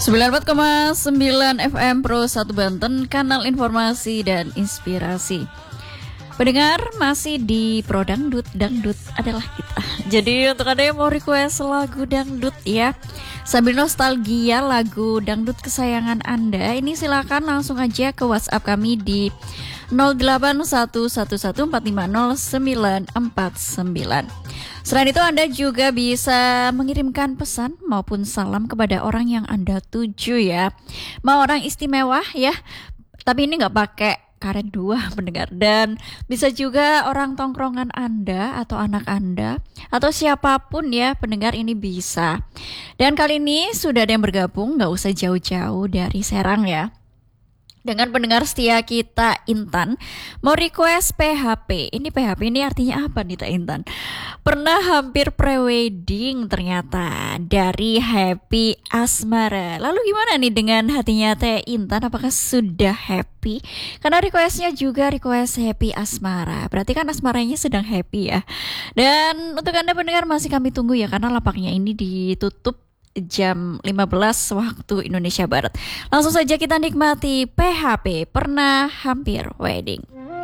94,9 FM Pro 1 Banten, kanal informasi dan inspirasi. Pendengar, masih di Pro Dangdut, dangdut adalah kita. Jadi untuk Anda yang mau request lagu dangdut ya, sambil nostalgia lagu dangdut kesayangan Anda, ini silakan langsung aja ke WhatsApp kami di 0811450949. Selain itu Anda juga bisa mengirimkan pesan maupun salam kepada orang yang Anda tuju ya. Mau orang istimewa ya, tapi ini nggak pakai karet dua pendengar. Dan bisa juga orang tongkrongan Anda atau anak Anda atau siapapun ya pendengar, ini bisa. Dan kali ini sudah ada yang bergabung, nggak usah jauh-jauh dari Serang ya, dengan pendengar setia kita Intan. Mau request PHP. Ini PHP ini artinya apa nih Teh Intan? Pernah hampir prewedding ternyata, dari Happy Asmara. Lalu gimana nih dengan hatinya Teh Intan? Apakah sudah happy? Karena requestnya juga request Happy Asmara, berarti kan asmaranya sedang happy ya. Dan untuk Anda pendengar masih kami tunggu ya, karena lapaknya ini ditutup jam 15 waktu Indonesia Barat. Langsung saja kita nikmati PHP, Pernah Hampir Wedding.